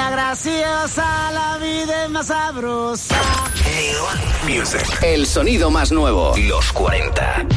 está graciosa, la vida es más sabrosa. Music. El sonido más nuevo. Los 40.